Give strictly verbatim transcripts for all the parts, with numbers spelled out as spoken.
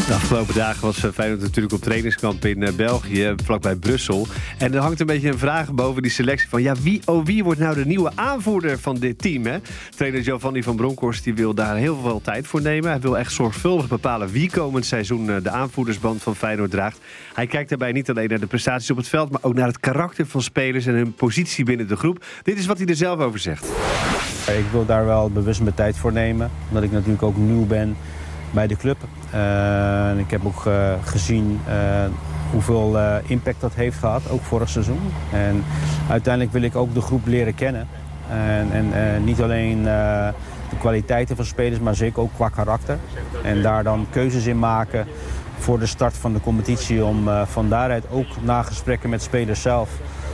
De afgelopen dagen was Feyenoord natuurlijk op trainingskamp in uh, België, vlakbij Brussel. En er hangt een beetje een vraag boven die selectie van... ja, wie, oh, wie wordt nou de nieuwe aanvoerder van dit team, hè? Trainer Giovanni van Bronckhorst die wil daar heel veel tijd voor nemen. Hij wil echt zorgvuldig bepalen wie komend seizoen uh, de aanvoerdersband van Feyenoord draagt. Hij kijkt daarbij niet alleen naar de prestaties op het veld... maar ook naar het karakter van spelers en hun positie binnen de groep. Dit is wat hij er zelf over zegt. Ik wil daar wel bewust mijn tijd voor nemen, omdat ik natuurlijk ook nieuw ben bij de club. Uh, ik heb ook uh, gezien uh, hoeveel uh, impact dat heeft gehad, ook vorig seizoen. En uiteindelijk wil ik ook de groep leren kennen. En, en uh, niet alleen uh, de kwaliteiten van spelers, maar zeker ook qua karakter. En daar dan keuzes in maken voor de start van de competitie, om uh, van daaruit ook na gesprekken met spelers zelf,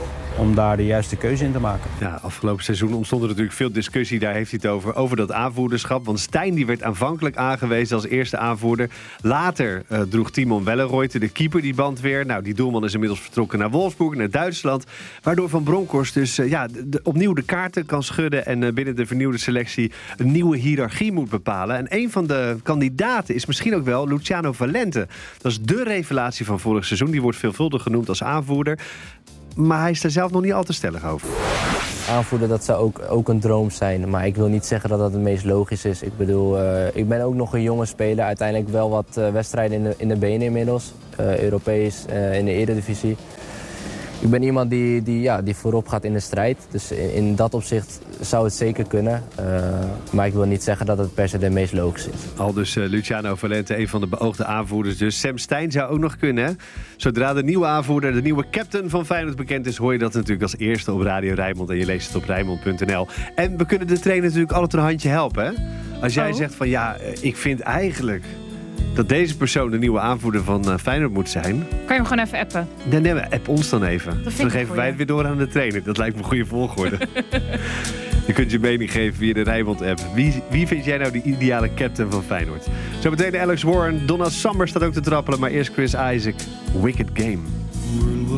om daar de juiste keuze in te maken. Ja, afgelopen seizoen ontstond er natuurlijk veel discussie. Daar heeft hij het over, over dat aanvoerderschap. Want Stijn die werd aanvankelijk aangewezen als eerste aanvoerder. Later uh, droeg Timon Wellenreuter, de keeper, die band weer. Nou, die doelman is inmiddels vertrokken naar Wolfsburg, naar Duitsland. Waardoor Van Bronckhorst dus uh, ja, de, de, opnieuw de kaarten kan schudden... en uh, binnen de vernieuwde selectie een nieuwe hiërarchie moet bepalen. En een van de kandidaten is misschien ook wel Luciano Valente. Dat is de revelatie van vorig seizoen. Die wordt veelvuldig genoemd als aanvoerder. Maar hij is er zelf nog niet al te stellig over. Aanvoerder, dat zou ook, ook een droom zijn. Maar ik wil niet zeggen dat dat het meest logisch is. Ik bedoel, uh, ik ben ook nog een jonge speler. Uiteindelijk wel wat uh, wedstrijden in de, in de benen inmiddels. Uh, Europees, uh, in de Eredivisie. Ik ben iemand die, die, ja, die voorop gaat in de strijd. Dus in, in dat opzicht zou het zeker kunnen. Uh, maar ik wil niet zeggen dat het per se de meest logisch is. Al dus uh, Luciano Valente, een van de beoogde aanvoerders. Dus Sam Stein zou ook nog kunnen, hè? Zodra de nieuwe aanvoerder, de nieuwe captain van Feyenoord bekend is... hoor je dat natuurlijk als eerste op Radio Rijnmond. En je leest het op Rijnmond punt n l. En we kunnen de trainer natuurlijk altijd een handje helpen, hè? Als jij oh. zegt van ja, ik vind eigenlijk... dat deze persoon de nieuwe aanvoerder van uh, Feyenoord moet zijn. Kan je hem gewoon even appen? Nee, nee, app ons dan even. Dan geven wij het weer door aan de trainer. Dat lijkt me een goede volgorde. Je kunt je mening geven via de Rijnmond-app. Wie, wie vind jij nou de ideale captain van Feyenoord? Zometeen Alex Warren, Donna Summer staat ook te trappelen. Maar eerst Chris Isaac, Wicked Game.